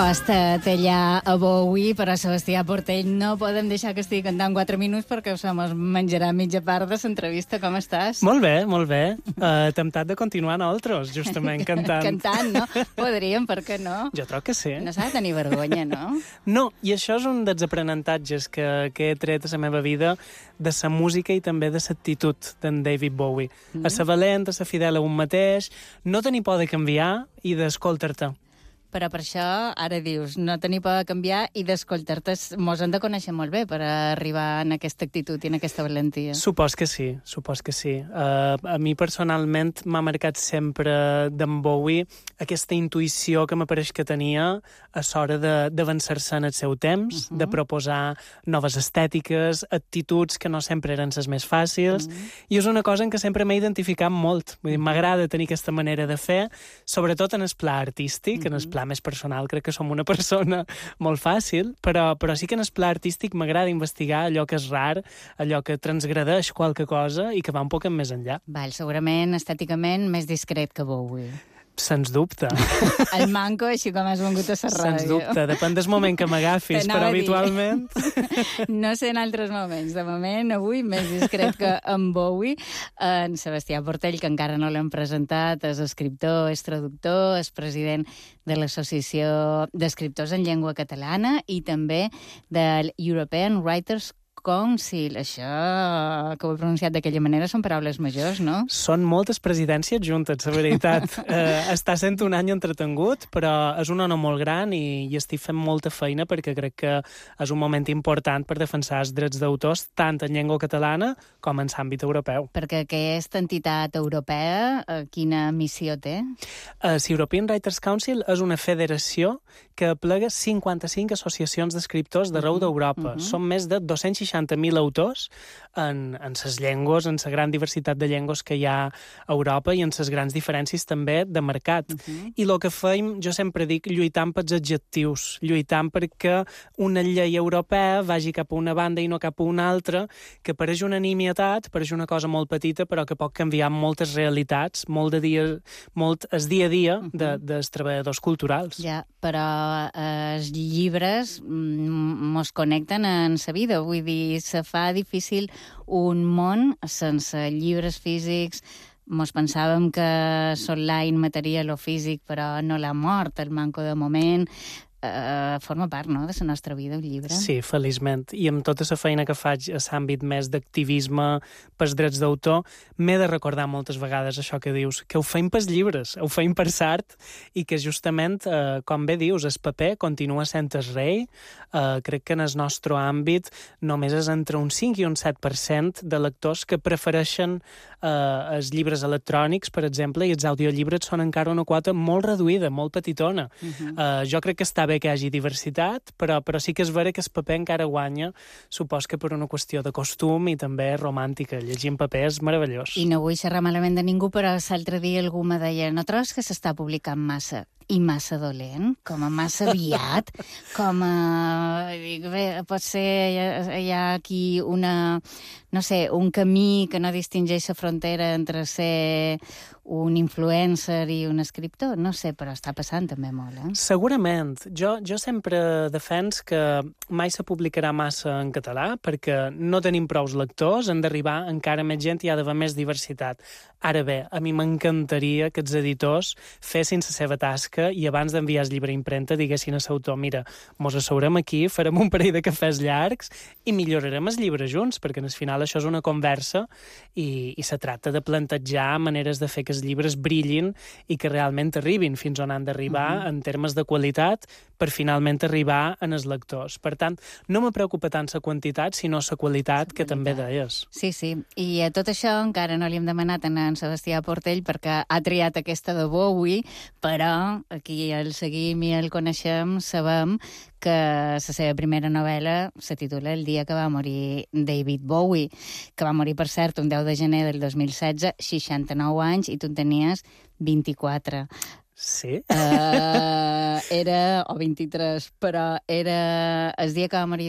Ha estat allà a Bowie, però Sebastià Portell no podem deixar que estigui cantant 4 minuts perquè se mos menjarà mitja part de l'entrevista. Com estàs? Molt bé, molt bé. Temptat de continuar nosaltres, justament, cantant. Cantant, no? Podríem, per què no? Jo troc que sí. No s'ha de tenir vergonya, no? No, i això és un dels aprenentatges que he tret a la meva vida de la música i també de l'actitud d'en David Bowie. A ser valent, a ser fidel a un mateix, no tenir por de canviar i d'escoltar-te. Però per això, ara dius, no tenir por de canviar i d'escoltar-te, mos hem de conèixer molt bé per arribar en aquesta actitud i en aquesta valentia. Supos que sí, supos que sí. A mi personalment m'ha marcat sempre d'en Bowie aquesta intuïció que m'apareix que tenia a l'hora d'avançar-se en el seu temps, de proposar noves estètiques, actituds que no sempre eren les més fàcils, i és una cosa en què sempre m'he identificat molt. Vull dir, m'agrada tenir aquesta manera de fer, sobretot en el pla artístic, en el pla més personal, crec que som una persona molt fàcil, però sí que en el pla artístic m'agrada investigar allò que és rar, allò que transgredeix qualque cosa i que va un poc més enllà. Val, segurament, estèticament, més discret que Bowie. Sens dubte. El manco, així com has vengut a la ràdio. Sens dubte, depèn del moment que m'agafis, però habitualment... No sé en altres moments. De moment, avui, més discret que en Bowie. En Sebastià Portell, que encara no l'hem presentat, és escriptor, és traductor, és president de l'Associació d'Escriptors en Llengua Catalana i també del European Writers Council. Això, que ho he pronunciat d'aquella manera, són paraules majors, no? Són moltes presidències juntes, la veritat. Està sent un any entretengut, però és un honor molt gran i estic fent molta feina perquè crec que és un moment important per defensar els drets d'autors tant en llengua catalana com en l'àmbit europeu. Perquè aquesta entitat europea, quina missió té? L'European Writers Council és una federació que aplega 55 associacions d'escriptors d'arreu d'Europa. Són més de 260.000 autors en les llengües, en la gran diversitat de llengües que hi ha a Europa i en les grans diferències també de mercat. I el que feim, jo sempre dic, lluitant pels adjectius, lluitant perquè una llei europea vagi cap a una banda i no cap a una altra, que pareix una nimietat, pareix una cosa molt petita, però que pot canviar moltes realitats, molt el dia a dia dels treballadors culturals. Ja, però els llibres mos connecten en la vida, vull dir, se fa difícil un món sense llibres físics. Mos pensàvem que l'online mataria lo físic, però no l'ha mort, el manco de moment. Forma part, no?, de la nostra vida, un llibre. Sí, feliçment. I amb tota la feina que faig a l'àmbit més d'activisme pels drets d'autor, m'he de recordar moltes vegades això que dius, que ho feim pels llibres, ho feim per l'art, i que justament, com bé dius, el paper continua sent el rei. Crec que en el nostre àmbit només és entre un 5 i un 7% de lectors que prefereixen els llibres electrònics, per exemple, i els audiollibres són encara una quota molt reduïda, molt petitona. Jo crec que està bé que hi hagi diversitat, però sí que és vera que el paper encara guanya, supos que per una qüestió de costum i també romàntica. Llegir en paper és meravellós. I no vull xerrar malament de ningú, però l'altre dia algú me deia, no trobes que s'està publicant massa i massa dolent, com a massa aviat, com a... Bé, potser hi ha aquí un camí que no distingeix la frontera entre ser un influencer i un escriptor, no sé, però està passant també molt, eh? Segurament. Jo sempre defens que mai se publicarà massa en català perquè no tenim prous lectors, han d'arribar encara més gent i hi ha d'haver més diversitat. Ara bé, a mi m'encantaria que els editors fessin la seva tasca i abans d'enviar el llibre a impremta diguessin a l'autor, mira, mos asseurem aquí, farem un parell de cafès llargs i millorarem el llibre junts, perquè al final això és una conversa i se tracta de plantejar maneres de fer que els llibres brillin i que realment arribin fins on han d'arribar en termes de qualitat per finalment arribar en els lectors. Per tant, no me preocupa tant la quantitat, sinó la qualitat, que també deies. Sí, sí. I a tot això encara no li hem demanat a en Sebastià Portell perquè ha triat aquesta de Bowie, però aquí el seguim i el coneixem, sabem que la seva primera novel·la se titula El dia que va morir David Bowie, que va morir, per cert, un 10 de gener del 2016, 69 anys, i tu en tenies 24. Sí? O 23, però era el dia que va morir